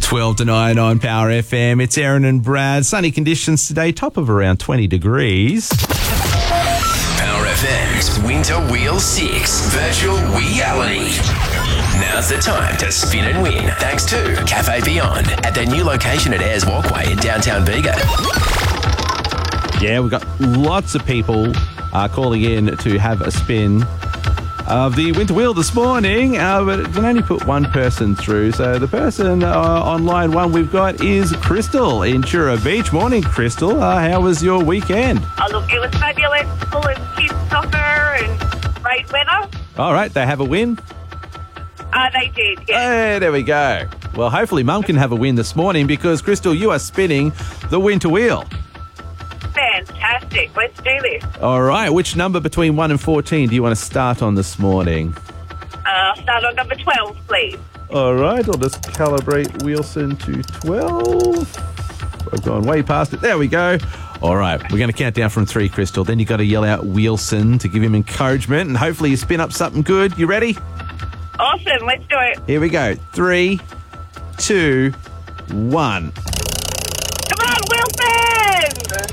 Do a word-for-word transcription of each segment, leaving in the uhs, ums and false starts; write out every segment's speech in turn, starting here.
twelve to nine on Power F M. It's Aaron and Brad. Sunny conditions today, top of around twenty degrees. Power F M's Winter Wheel six Virtual Reality. Now's the time to spin and win thanks to Cafe Beyond at their new location at Ayers Walkway in downtown Bega. Yeah, we've got lots of people uh, calling in to have a spin of the Winter Wheel this morning, uh, but it can only put one person through. So the person uh, on line one we've got is Crystal in Chura Beach. Morning, Crystal. Uh, how was your weekend? Oh, look, it was fabulous. Full of kids soccer and great weather. All right, they have a win? Uh, they did, yeah. Hey, there we go. Well, hopefully Mum can have a win this morning because, Crystal, you are spinning the Winter Wheel. Fantastic. Let's do this. All right. Which number between one and fourteen do you want to start on this morning? Uh, start on number twelve, please. All right. I'll just calibrate Wilson to twelve. I've gone way past it. There we go. All right. We're going to count down from three, Crystal. Then you've got to yell out Wilson to give him encouragement, and hopefully you spin up something good. You ready? Awesome. Let's do it. Here we go. Three, two, one. Come on, Wilson!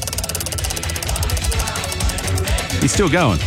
He's still going.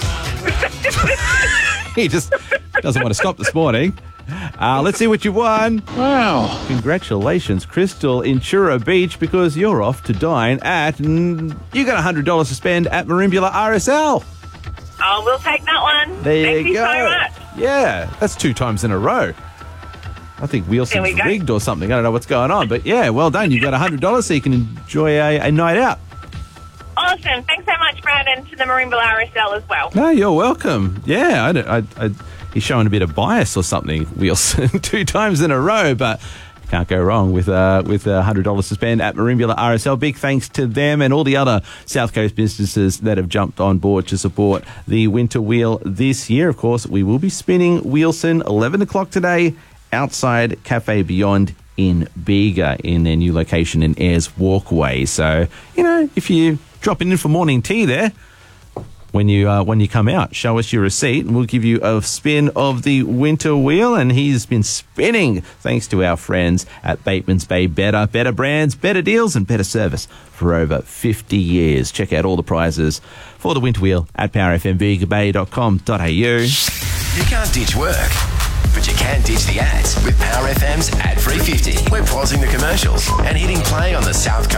He just doesn't want to stop this morning. Uh, let's see what you won. Wow. Congratulations, Crystal in Chura Beach, because you're off to dine at, mm, you got one hundred dollars to spend at Marimbula R S L. Oh, we'll take that one. There Thank you you go. so much. Yeah, that's two times in a row. I think Wilson's we go. rigged or something. I don't know what's going on, but yeah, well done. You've got one hundred dollars so you can enjoy a, a night out. Awesome. Thanks so much, Brad, and to the Marimbula R S L as well. No, you're welcome. Yeah, I don't, I, I, he's showing a bit of bias or something, Wilson, two times in a row, but can't go wrong with uh, with one hundred dollars to spend at Marimbula R S L. Big thanks to them and all the other South Coast businesses that have jumped on board to support the Winter Wheel this year. Of course, we will be spinning Wilson eleven o'clock today outside Cafe Beyond in Bega in their new location in Ayers Walkway. So, you know, if you dropping in for morning tea there, when you uh, when you come out, show us your receipt and we'll give you a spin of the Winter Wheel. And he's been spinning thanks to our friends at Bateman's Bay Better. Better brands, better deals and better service for over fifty years. Check out all the prizes for the Winter Wheel at power f m bega bay dot com dot a u. You can't ditch work, but you can ditch the ads with Power F M's Ad Free fifty. We're pausing the commercials and hitting play on the South Coast